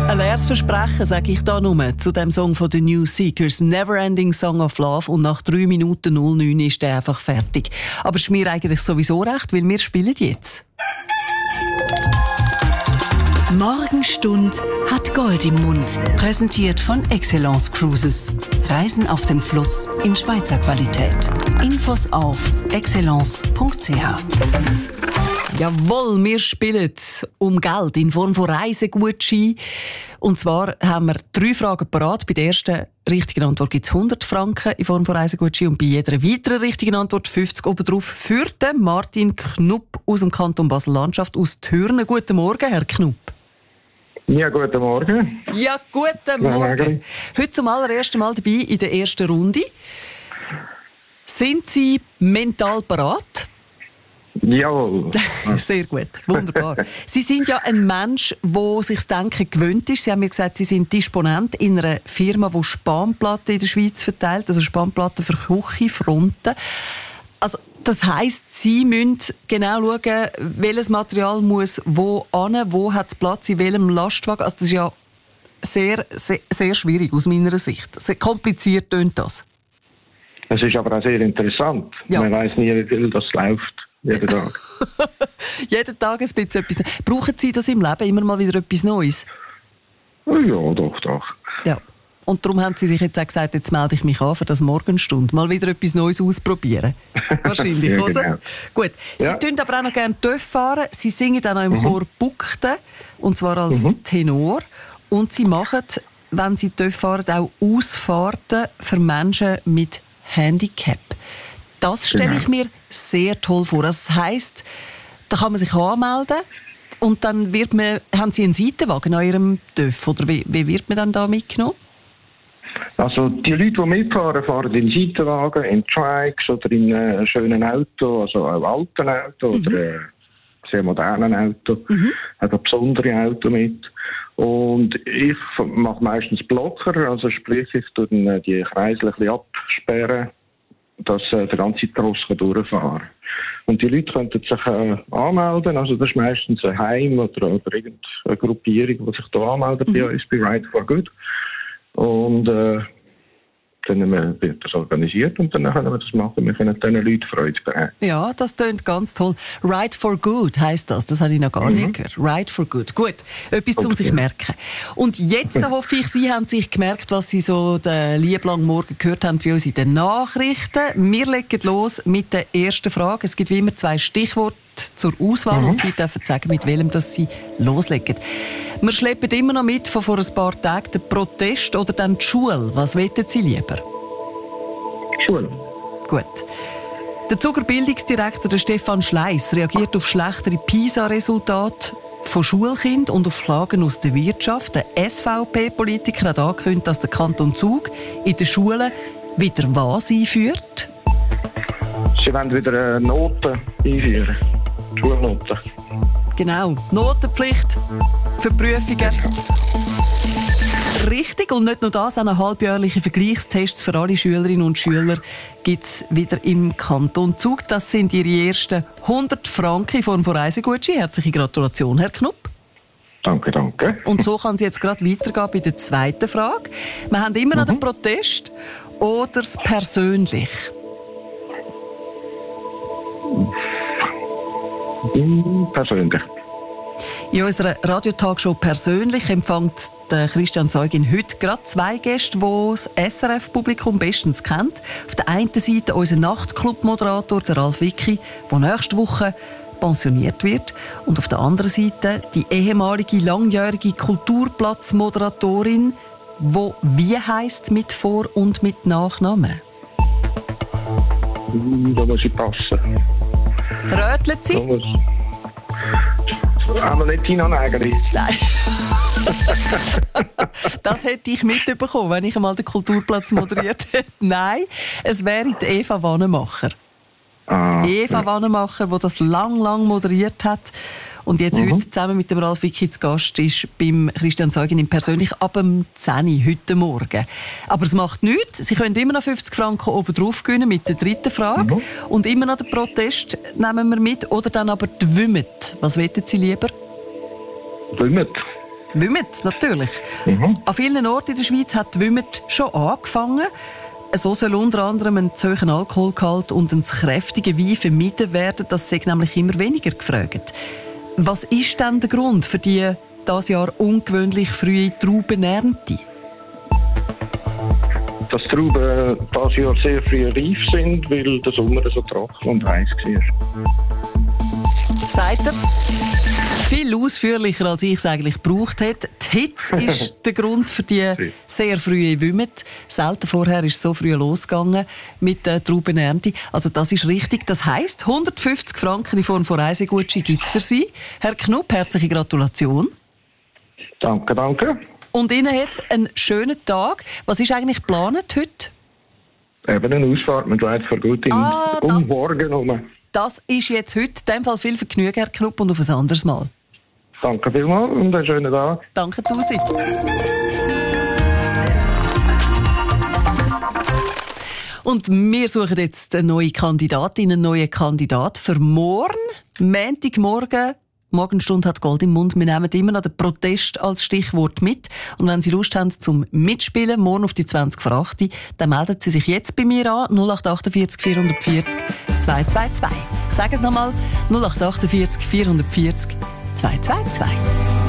Ein leeres Versprechen, sage ich da nur, zu dem Song von The New Seekers, Neverending Song of Love. Und nach 3 Minuten 09 ist der einfach fertig. Aber es ist mir eigentlich sowieso recht, weil wir spielen jetzt. Morgenstund hat Gold im Mund. Präsentiert von Excellence Cruises. Reisen auf dem Fluss in Schweizer Qualität. Infos auf excellence.ch. Jawohl, wir spielen um Geld in Form von Reisegutschein. Und zwar haben wir 3 Fragen parat. Bei der ersten richtigen Antwort gibt es 100 Franken in Form von Reisegutschein und bei jeder weiteren richtigen Antwort 50 obendrauf für den Martin Knupp aus dem Kanton Basel-Landschaft aus Thürnen. Guten Morgen, Herr Knupp. Ja, guten Morgen. Ja, guten Morgen. Heute zum allerersten Mal dabei in der ersten Runde. Sind Sie mental parat? Jawohl. Sehr gut, wunderbar. Sie sind ja ein Mensch, der sich das Denken gewöhnt ist. Sie haben mir gesagt, Sie sind Disponent in einer Firma, die Spanplatten in der Schweiz verteilt, also Spanplatten für Küchenfronten. Also, das heisst, Sie müssen genau schauen, welches Material muss wo hin, wo hat es Platz, in welchem Lastwagen. Also, das ist ja sehr, sehr, sehr schwierig aus meiner Sicht. Sehr kompliziert tönt das. Es ist aber auch sehr interessant. Ja. Man weiss nie, wie viel das läuft. Jeden Tag. Jeden Tag ein bisschen etwas. Brauchen Sie das im Leben immer mal wieder etwas Neues? Ja, doch. Ja. Und darum haben Sie sich jetzt auch gesagt, jetzt melde ich mich an für das Morgenstunde. Mal wieder etwas Neues ausprobieren. Wahrscheinlich, ja, oder? Genau. Gut. Sie tun aber auch noch gerne TÜV fahren. Sie singen auch noch im Chor Buckten. Und zwar als Tenor. Und Sie machen, wenn Sie TÜV fahren, auch Ausfahrten für Menschen mit Handicap. Das stelle ich mir sehr toll vor. Das heisst, da kann man sich anmelden und dann haben Sie einen Seitenwagen an Ihrem TÜV? Oder wie wird man dann da mitgenommen? Also die Leute, die mitfahren, fahren in Seitenwagen, in Trikes oder in schönen Auto, also auch alten Auto oder sehr modernen Auto. Auch besondere Auto mit. Und ich mache meistens Blocker, also sprich, ich tue die Kreisel ein bisschen absperren, dass der ganze Tross durchfahren kann. Und die Leute könnten sich anmelden, also das ist meistens ein Heim oder irgendeine Gruppierung, die sich da anmeldet bei uns, bei Ride for Good. Und dann wird das organisiert und dann können wir das machen. Wir können diesen Leuten Freude bereiten. Ja, das klingt ganz toll. Ride for Good heisst das. Das habe ich noch gar nicht gehört. Ride for Good. Gut, etwas zum sich merken. Und jetzt hoffe ich, Sie haben sich gemerkt, was Sie so den lieblangen Morgen gehört haben bei uns in den Nachrichten. Wir legen los mit der ersten Frage. Es gibt wie immer 2 Stichworte zur Auswahl und Sie dürfen sagen, mit welchem das Sie loslegen. Wir schleppen immer noch mit von vor ein paar Tagen den Protest oder dann die Schule. Was wollen Sie lieber? Schule. Gut. Der Zuger Bildungsdirektor, der Stefan Schleiss, reagiert auf schlechtere PISA-Resultate von Schulkindern und auf Klagen aus der Wirtschaft. Der SVP-Politiker hat angekündigt, dass der Kanton Zug in den Schulen wieder was einführt? Sie wollen wieder Noten einführen. Schulnoten. Genau, Notenpflicht für Prüfungen. Richtig, und nicht nur das, auch halbjährliche Vergleichstests für alle Schülerinnen und Schüler gibt es wieder im Kanton Zug. Das sind Ihre ersten 100 Franken in Form von Reisegutschein. Herzliche Gratulation, Herr Knupp. Danke. Und so kann es jetzt gerade weitergehen bei der zweiten Frage. Wir haben immer noch den Protest oder das Persönlich? Persönlich. In unserer Radiotagshow «Persönlich» empfängt der Christian Zeugin heute gerade 2 Gäste, die das SRF-Publikum bestens kennt. Auf der einen Seite unser Nachtclub-Moderator, der Ralf Wicki, der nächste Woche pensioniert wird. Und auf der anderen Seite die ehemalige langjährige Kulturplatz-Moderatorin, die wie heisst mit Vor- und mit Nachnamen? Da muss ich passen. Rötelt sie? Aber nicht Tina Nägeli. Nein. Das hätte ich mitbekommen, wenn ich einmal den Kulturplatz moderiert hätte. Nein, es wäre die Eva Wannemacher. Eva Wannemacher, die das lang moderiert hat und jetzt heute zusammen mit dem Ralf Wicki zu Gast ist beim Christian Zeugin persönlich ab dem 10 Uhr heute Morgen. Aber es macht nichts. Sie können immer noch 50 Franken oben drauf gewinnen mit der dritten Frage. Und immer noch den Protest nehmen wir mit oder dann aber die Wümmet. Was wollen Sie lieber? Wümmet. Wümmet, natürlich. An vielen Orten in der Schweiz hat die Wümmet schon angefangen. So soll unter anderem ein zu hoher Alkoholgehalt und ein zu kräftiger Wein vermieden werden. Das sei nämlich immer weniger gefragt. Was ist denn der Grund für die dieses Jahr ungewöhnlich frühe Traubenernte? Dass die Trauben dieses Jahr sehr früh reif sind, weil der Sommer so trocken und heiß war. Sagt er. Viel ausführlicher, als ich es eigentlich gebraucht hätte. Die Hitze ist der Grund für die sehr frühe Wümmet. Selten vorher ist es so früh losgegangen mit der Traubenernte. Also das ist richtig. Das heisst, 150 Franken in Form von Reisegutschein gibt es für Sie. Herr Knupp, herzliche Gratulation. Danke, danke. Und Ihnen jetzt einen schönen Tag. Was ist eigentlich geplant heute? Eben eine Ausfahrt mit Schweizer Gut um morgen herum. Das ist jetzt heute. In dem Fall viel Vergnügen, Herr Knupp, und auf ein anderes Mal. Danke vielmals und einen schönen Tag. Danke tausend. Und wir suchen jetzt eine neue Kandidatin, einen neuen Kandidat für morgen. Montagmorgen. Morgenstunde hat Gold im Mund. Wir nehmen immer noch den Protest als Stichwort mit. Und wenn Sie Lust haben zum Mitspielen, morgen auf die 20 vor 8, dann melden Sie sich jetzt bei mir an. 0848 440 222. Ich sage es nochmal. 0848 440 222.